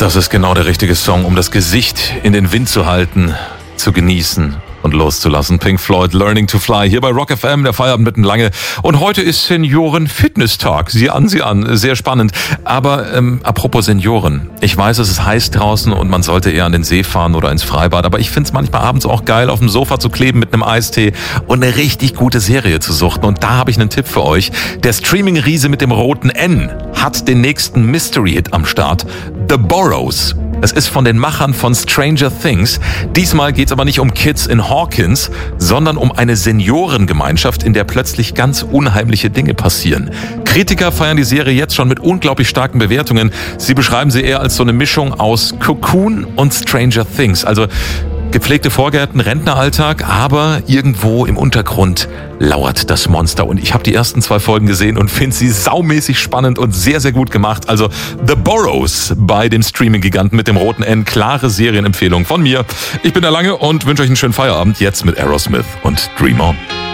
Das ist genau der richtige Song, um das Gesicht in den Wind zu halten, zu genießen und loszulassen. Pink Floyd, Learning to Fly, hier bei Rock FM, der Feierabend mitten lange. Und heute ist Senioren-Fitness-Tag. Sieh an, sehr spannend. Aber apropos Senioren, ich weiß, es ist heiß draußen und man sollte eher an den See fahren oder ins Freibad, aber ich find's manchmal abends auch geil, auf dem Sofa zu kleben mit einem Eistee und eine richtig gute Serie zu suchten. Und da habe ich einen Tipp für euch. Der Streaming-Riese mit dem roten N hat den nächsten Mystery-Hit am Start. The Burrows. Es ist von den Machern von Stranger Things. Diesmal geht's aber nicht um Kids in Hawkins, sondern um eine Seniorengemeinschaft, in der plötzlich ganz unheimliche Dinge passieren. Kritiker feiern die Serie jetzt schon mit unglaublich starken Bewertungen. Sie beschreiben sie eher als so eine Mischung aus Cocoon und Stranger Things. Also gepflegte Vorgärten, Rentneralltag, aber irgendwo im Untergrund lauert das Monster. Und ich habe die ersten 2 Folgen gesehen und finde sie saumäßig spannend und sehr, sehr gut gemacht. Also The Burrows bei dem Streaming-Giganten mit dem roten N. Klare Serienempfehlung von mir. Ich bin der Lange und wünsche euch einen schönen Feierabend jetzt mit Aerosmith und Dream On.